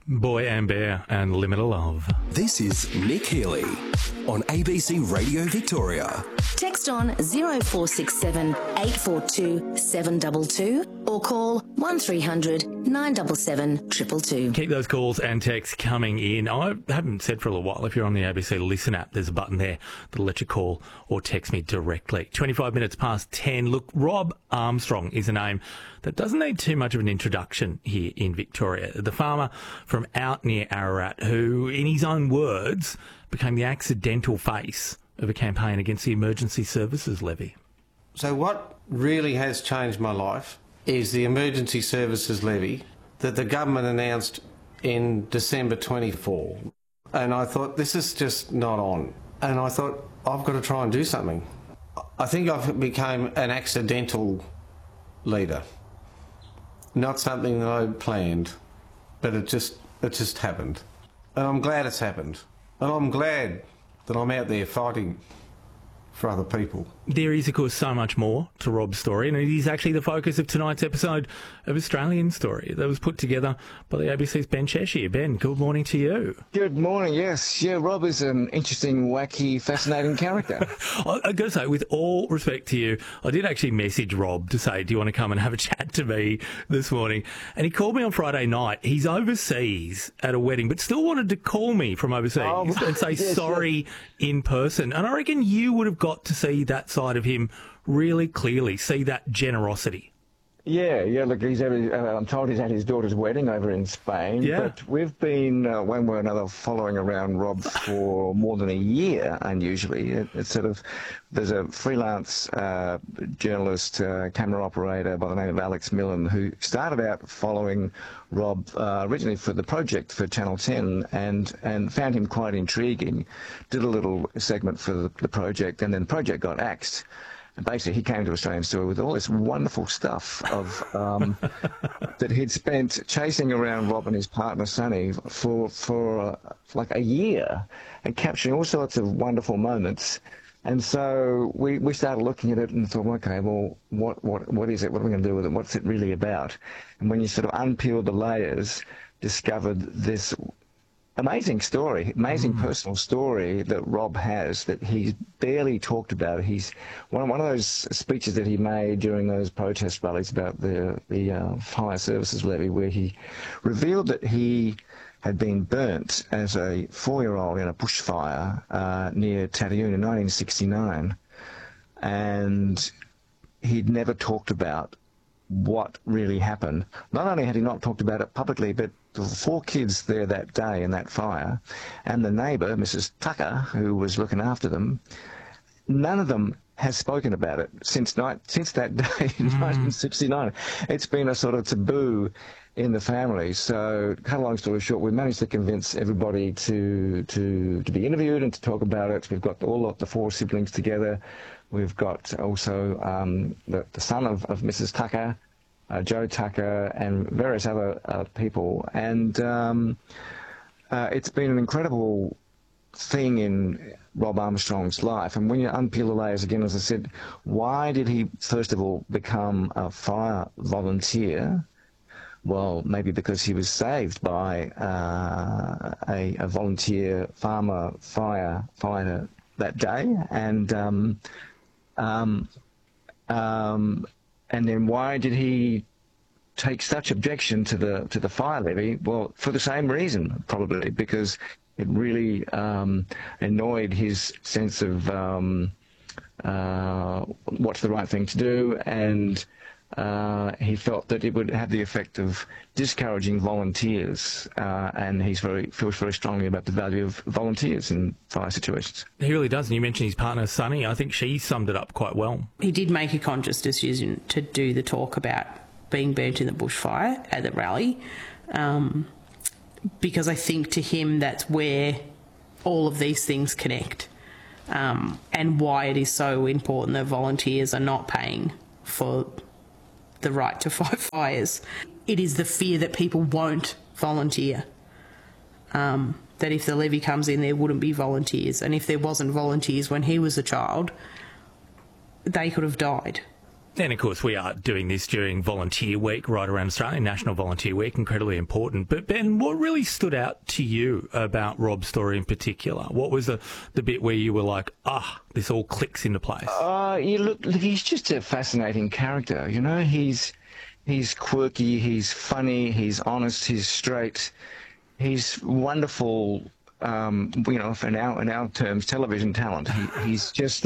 Boy and Bear and Limit of Love. This is Nick Healy on ABC Radio Victoria. Text on 0467 842 722 or call 1300 977 222. Keep those calls and texts coming in. I haven't said for a little while, if you're on the ABC Listen app, there's a button there that'll let you call or text me directly. 25 minutes past 10. Look, Rob Armstrong is a name that doesn't need too much of an introduction here in Victoria. The farmer from out near Ararat who, in his own words, became the accidental face of a campaign against the Emergency Services Levy. So what really has changed my life is the Emergency Services Levy that the government announced in December 24. And I thought, this is just not on. And I thought, I've got to try and do something. I think I've become an accidental leader. Not something that I planned, but it just happened. And I'm glad it's happened. And I'm glad that I'm out there fighting for other people. There is, of course, so much more to Rob's story, and it is actually the focus of tonight's episode of Australian Story that was put together by the ABC's Ben Cheshire. Ben, good morning to you. Good morning, yes. Yeah, Rob is an interesting, wacky, fascinating character. I've got to say, with all respect to you, I did actually message Rob to say, do you want to come and have a chat to me this morning? And he called me on Friday night. He's overseas at a wedding, but still wanted to call me from overseas and say sorry in person. And I reckon you would have got to see that side of him really clearly, see that generosity. Yeah, look, I'm told he's at his daughter's wedding over in Spain, but we've been, one way or another, following around Rob for more than a year, unusually. It's sort of, there's a freelance journalist, camera operator by the name of Alex Millen, who started out following Rob originally for the project for Channel 10 and found him quite intriguing, did a little segment for the project, and then the project got axed. And basically, he came to Australian Story with all this wonderful stuff of that he'd spent chasing around Rob and his partner Sonny for like a year, and capturing all sorts of wonderful moments. And so we started looking at it and thought, okay, well, what is it? What are we going to do with it? What's it really about? And when you sort of unpeeled the layers, discovered this amazing story, amazing personal story that Rob has that he's barely talked about. He's one of those speeches that he made during those protest rallies about the fire services levy, where he revealed that he had been burnt as a 4-year-old in a bushfire near Tattooon in 1969, and he'd never talked about what really happened. Not only had he not talked about it publicly, but there were 4 kids there that day in that fire, and the neighbour, Mrs. Tucker, who was looking after them, none of them has spoken about it since that day in 1969. It's been a sort of taboo in the family. So, cut a long story short, we managed to convince everybody to be interviewed and to talk about it. We've got all of the 4 siblings together. We've got also the son of Mrs. Tucker, Joe Tucker, and various other people. And it's been an incredible thing in Rob Armstrong's life. And when you unpeel the layers again, as I said, why did he first of all become a fire volunteer? Well, maybe because he was saved by a volunteer farmer firefighter that day, and then why did he take such objection to the fire levy? Well, for the same reason, probably, because it really annoyed his sense of what's the right thing to do, and he felt that it would have the effect of discouraging volunteers, and he feels very strongly about the value of volunteers in fire situations. He really does, and you mentioned his partner Sonny. I think she summed it up quite well. He did make a conscious decision to do the talk about being burnt in the bushfire at the rally, because I think to him that's where all of these things connect, and why it is so important that volunteers are not paying for the right to fight fires. It is the fear that people won't volunteer, that if the levy comes in there wouldn't be volunteers, and if there wasn't volunteers when he was a child, they could have died And, of course, we are doing this during Volunteer Week right around Australia, National Volunteer Week, incredibly important. But, Ben, what really stood out to you about Rob's story in particular? What was the bit where you were like, this all clicks into place? Look, he's just a fascinating character. You know, he's quirky, he's funny, he's honest, he's straight. He's wonderful, in our terms, television talent. He's just...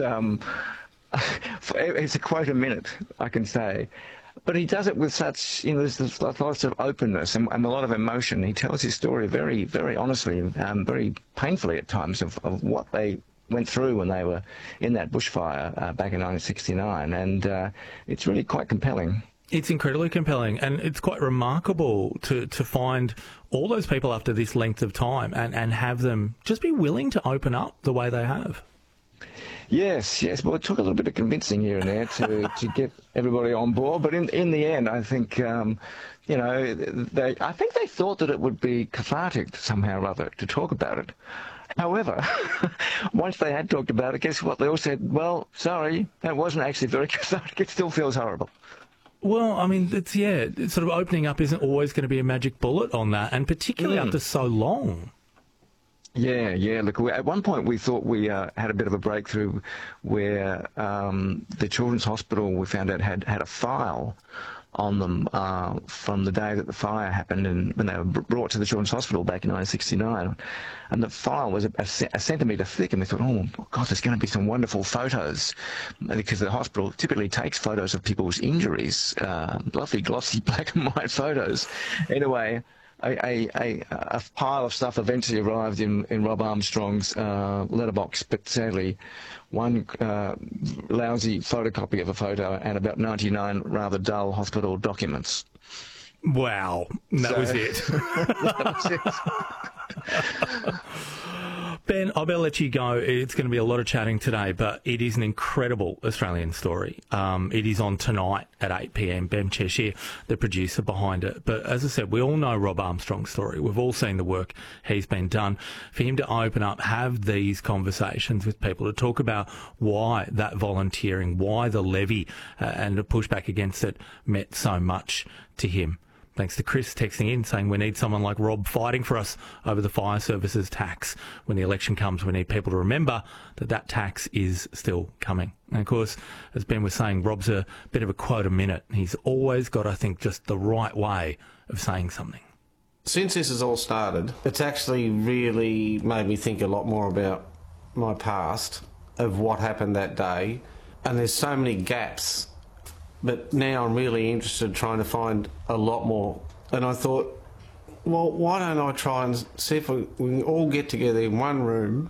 it's a quote a minute, I can say. But he does it with such, there's lots of openness and a lot of emotion. He tells his story very, very honestly, very painfully at times of what they went through when they were in that bushfire back in 1969. And it's really quite compelling. It's incredibly compelling, and it's quite remarkable to find all those people after this length of time and have them just be willing to open up the way they have. Yes. Well, it took a little bit of convincing here and there to get everybody on board, but in the end, I think, I think they thought that it would be cathartic somehow or other to talk about it. However, once they had talked about it, guess what? They all said, well, sorry, that wasn't actually very cathartic. It still feels horrible. Well, I mean, it's sort of opening up isn't always going to be a magic bullet on that, and particularly after so long. Yeah. Look, at one point we thought we had a bit of a breakthrough where the Children's Hospital, we found out, had a file on them from the day that the fire happened and when they were brought to the Children's Hospital back in 1969. And the file was a centimetre thick, and we thought, oh, God, there's going to be some wonderful photos, because the hospital typically takes photos of people's injuries, lovely, glossy black and white photos. Anyway, a pile of stuff eventually arrived in Rob Armstrong's letterbox, but sadly one lousy photocopy of a photo and about 99 rather dull hospital documents. Wow, that was it. That was it. Ben, I better let you go. It's going to be a lot of chatting today, but it is an incredible Australian story. It is on tonight at 8 p.m. Ben Cheshire, the producer behind it. But as I said, we all know Rob Armstrong's story. We've all seen the work he's been done. For him to open up, have these conversations with people, to talk about why that volunteering, why the levy and the pushback against it meant so much to him. Thanks to Chris texting in saying we need someone like Rob fighting for us over the fire services tax. When the election comes, we need people to remember that tax is still coming. And of course, as Ben was saying, Rob's a bit of a quote a minute. He's always got, I think, just the right way of saying something. Since this has all started, it's actually really made me think a lot more about my past, of what happened that day. And there's so many gaps. But now I'm really interested trying to find a lot more. And I thought, well, why don't I try and see if we can all get together in one room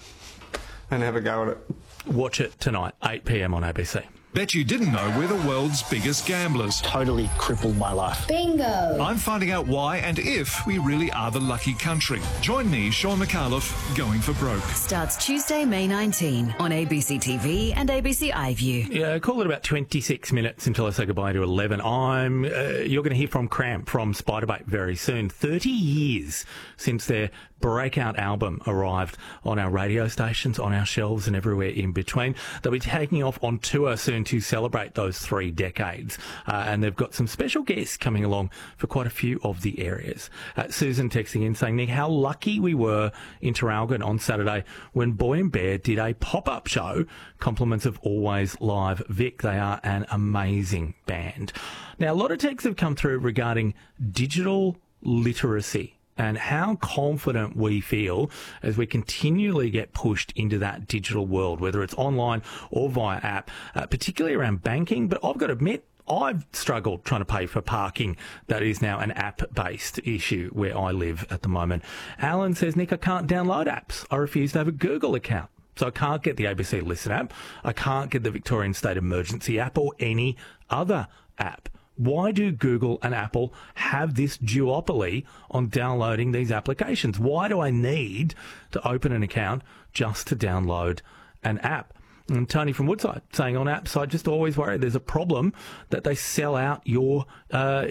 and have a go at it. Watch it tonight, 8 p.m. on ABC. Bet you didn't know we're the world's biggest gamblers. Totally crippled my life. Bingo! I'm finding out why and if we really are the lucky country. Join me, Sean McAuliffe, Going for Broke. Starts Tuesday, May 19 on ABC TV and ABC iView. Yeah, call it about 26 minutes until I say goodbye to 11. You're going to hear from Cramp from Spiderbait very soon. 30 years since their breakout album arrived on our radio stations, on our shelves and everywhere in between. They'll be taking off on tour soon to celebrate those 3 decades. And they've got some special guests coming along for quite a few of the areas. Susan texting in saying, Nick, how lucky we were in Traralgon on Saturday when Boy and Bear did a pop-up show. Compliments of Always Live Vic. They are an amazing band. Now, a lot of texts have come through regarding digital literacy and how confident we feel as we continually get pushed into that digital world, whether it's online or via app, particularly around banking. But I've got to admit, I've struggled trying to pay for parking. That is now an app-based issue where I live at the moment. Alan says, Nick, I can't download apps. I refuse to have a Google account. So I can't get the ABC Listen app. I can't get the Victorian State Emergency app or any other app. Why do Google and Apple have this duopoly on downloading these applications? Why do I need to open an account just to download an app? And Tony from Woodside saying on apps, I just always worry there's a problem that they sell out your